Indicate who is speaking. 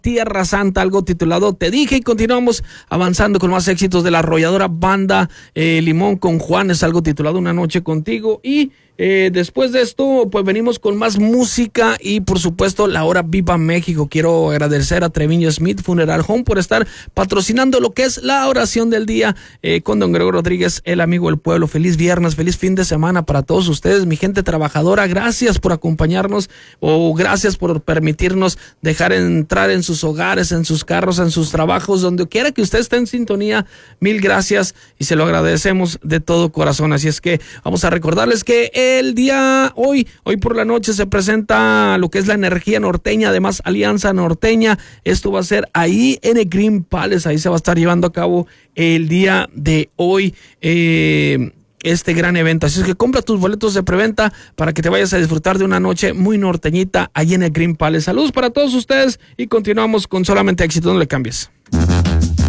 Speaker 1: Tierra Santa, algo titulado Te Dije, y continuamos avanzando con más éxitos de la arrolladora banda Limón con Juanes, algo titulado Una Noche Contigo, y después de esto pues venimos con más música y por supuesto la hora Viva México. Quiero agradecer a Treviño Smith Funeral Home por estar patrocinando lo que es la oración del día con don Gregorio Rodríguez, el amigo del pueblo. Feliz viernes, feliz fin de semana para todos ustedes, mi gente trabajadora. Gracias por acompañarnos, o gracias por permitirnos dejar entrar en sus hogares, en sus carros, en sus trabajos, donde quiera que usted esté en sintonía. Mil gracias y se lo agradecemos de todo corazón. Así es que vamos a recordarles que el día hoy por la noche se presenta lo que es la energía norteña, además Alianza Norteña. Esto va a ser ahí en el Green Palace, ahí se va a estar llevando a cabo el día de hoy este gran evento. Así es que compra tus boletos de preventa para que te vayas a disfrutar de una noche muy norteñita ahí en el Green Palace. Saludos para todos ustedes y continuamos con solamente éxito, no le cambies.